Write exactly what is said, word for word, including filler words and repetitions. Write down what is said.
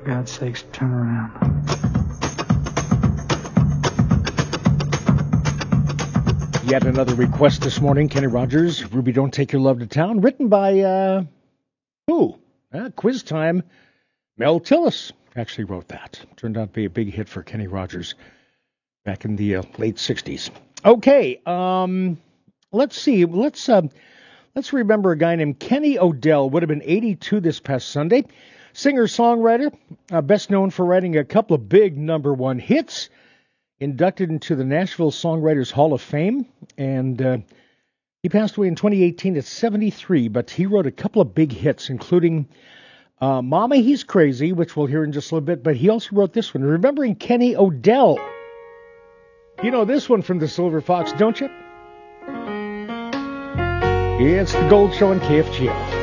For God's sakes, turn around. Yet another request this morning, Kenny Rogers, Ruby Don't Take Your Love to Town, written by, uh, who? Uh, quiz time. Mel Tillis actually wrote that. Turned out to be a big hit for Kenny Rogers back in the uh, late sixties. Okay, um, let's see. Let's uh, let's remember a guy named Kenny Odell. Would have been eighty-two this past Sunday. Singer-songwriter, uh, best known for writing a couple of big number one hits. Inducted into the Nashville Songwriters Hall of Fame, and uh, he passed away in twenty eighteen at seventy-three, but he wrote a couple of big hits, including uh, Mama, He's Crazy, which we'll hear in just a little bit, but he also wrote this one, Remembering Kenny Odell. You know this one from the Silver Fox, don't you? It's the Gold Show on K F G O.